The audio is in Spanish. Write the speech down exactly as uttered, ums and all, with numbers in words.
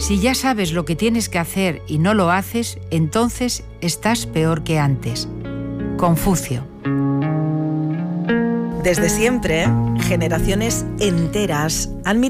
Si ya sabes lo que tienes que hacer y no lo haces, entonces estás peor que antes. Confucio. Desde siempre, generaciones enteras han mirado